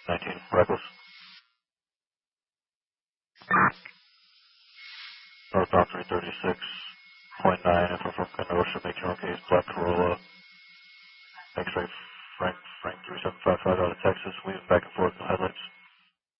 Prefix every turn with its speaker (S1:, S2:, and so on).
S1: 19, reckless. Northbound 336.9, info from Kenosha, make your own case, black Corolla, X-ray Frank 3755 out of Texas, weaving back and forth in the headlights.